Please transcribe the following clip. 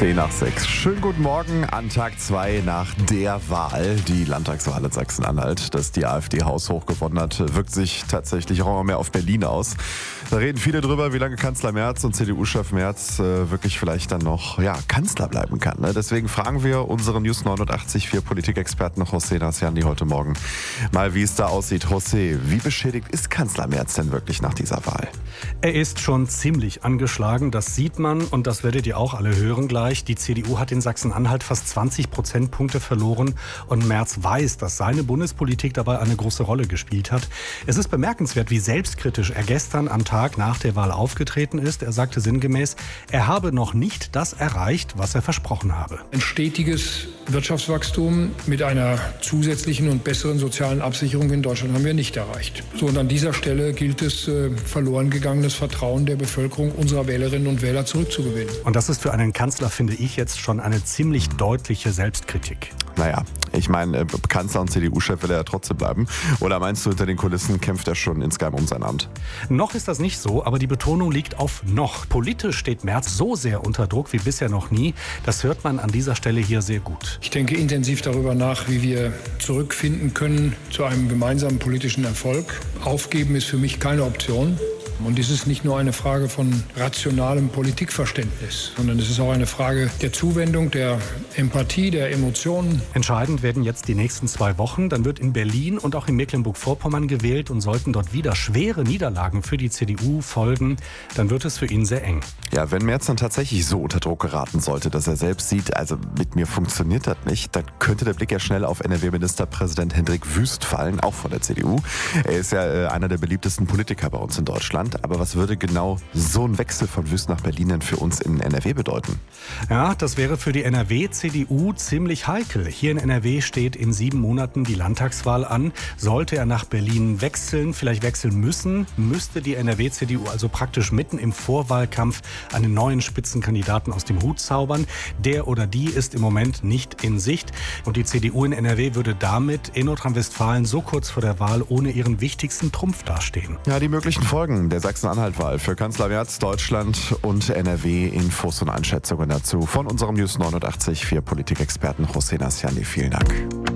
10 nach 6. Schönen guten Morgen an Tag 2 nach der Wahl. Die Landtagswahl in Sachsen-Anhalt, dass die AfD haushoch gewonnen hat, wirkt sich tatsächlich auch immer mehr auf Berlin aus. Da reden viele drüber, wie lange Kanzler Merz und CDU-Chef Merz wirklich vielleicht dann noch Kanzler bleiben kann. Ne? Deswegen fragen wir unseren News 89.4 Politikexperten José Nasciandi heute Morgen mal, wie es da aussieht. José, wie beschädigt ist Kanzler Merz denn wirklich nach dieser Wahl? Er ist schon ziemlich angeschlagen, das sieht man und das werdet ihr auch alle hören gleich. Die CDU hat in Sachsen-Anhalt fast 20 Prozentpunkte verloren und Merz weiß, dass seine Bundespolitik dabei eine große Rolle gespielt hat. Es ist bemerkenswert, wie selbstkritisch er gestern am Tag nach der Wahl aufgetreten ist. Er sagte sinngemäß, er habe noch nicht das erreicht, was er versprochen habe. Ein stetiges Wirtschaftswachstum mit einer zusätzlichen und besseren sozialen Absicherung in Deutschland haben wir nicht erreicht. So, und an dieser Stelle gilt es, verloren gegangenes Vertrauen der Bevölkerung, unserer Wählerinnen und Wähler zurückzugewinnen. Und das ist für einen Kanzler, finde ich, jetzt schon eine ziemlich deutliche Selbstkritik. Naja, ich meine, Kanzler und CDU-Chef will er ja trotzdem bleiben. Oder meinst du, hinter den Kulissen kämpft er schon insgeheim um sein Amt? Noch ist das nicht so, aber die Betonung liegt auf noch. Politisch steht Merz so sehr unter Druck wie bisher noch nie. Das hört man an dieser Stelle hier sehr gut. Ich denke intensiv darüber nach, wie wir zurückfinden können zu einem gemeinsamen politischen Erfolg. Aufgeben ist für mich keine Option. Und dies ist nicht nur eine Frage von rationalem Politikverständnis, sondern es ist auch eine Frage der Zuwendung, der Empathie, der Emotionen. Entscheidend werden jetzt die nächsten 2 Wochen. Dann wird in Berlin und auch in Mecklenburg-Vorpommern gewählt und sollten dort wieder schwere Niederlagen für die CDU folgen, dann wird es für ihn sehr eng. Ja, wenn Merz dann tatsächlich so unter Druck geraten sollte, dass er selbst sieht, also mit mir funktioniert das nicht, dann könnte der Blick ja schnell auf NRW-Ministerpräsident Hendrik Wüst fallen, auch von der CDU. Er ist ja einer der beliebtesten Politiker bei uns in Deutschland. Aber was würde genau so ein Wechsel von Wüst nach Berlin denn für uns in NRW bedeuten? Ja, das wäre für die NRW-CDU ziemlich heikel. Hier in NRW steht in 7 Monaten die Landtagswahl an. Sollte er nach Berlin wechseln, vielleicht wechseln müssen, müsste die NRW-CDU also praktisch mitten im Vorwahlkampf einen neuen Spitzenkandidaten aus dem Hut zaubern. Der oder die ist im Moment nicht in Sicht. Und die CDU in NRW würde damit in Nordrhein-Westfalen so kurz vor der Wahl ohne ihren wichtigsten Trumpf dastehen. Ja, die möglichen Folgen der Sachsen-Anhalt-Wahl für Kanzler Merz, Deutschland und NRW. Infos und Einschätzungen dazu von unserem News 89.4 Politikexperten José Nasciandi. Vielen Dank.